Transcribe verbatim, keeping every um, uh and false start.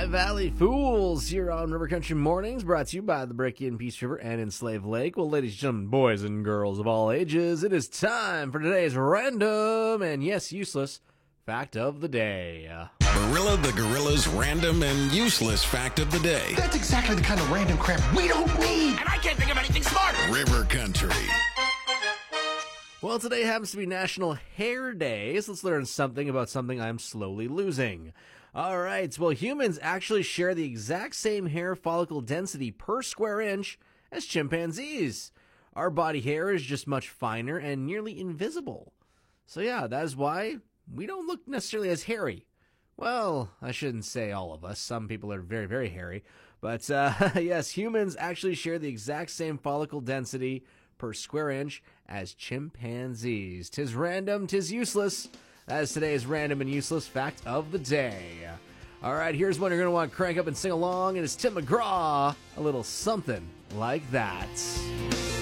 High Valley Fools here on River Country Mornings, brought to you by the Break In Peace River and in Slave Lake. Well, ladies and gentlemen, boys and girls of all ages, it is time for today's random and, yes, useless fact of the day. Barilla the Gorilla's random and useless fact of the day. That's exactly the kind of random crap we don't need. And I can't think of anything smarter. River Country. Well, today happens to be National Hair Day, so let's learn something about something I'm slowly losing. All right, well, humans actually share the exact same hair follicle density per square inch as chimpanzees. Our body hair is just much finer and nearly invisible. So yeah, that is why we don't look necessarily as hairy. Well, I shouldn't say all of us. Some people are very, very hairy. But uh, yes, humans actually share the exact same follicle density per square inch as chimpanzees. Tis random, tis useless. That is today's random and useless fact of the day. All right, here's one you're going to want to crank up and sing along. It is Tim McGraw, a little something like that.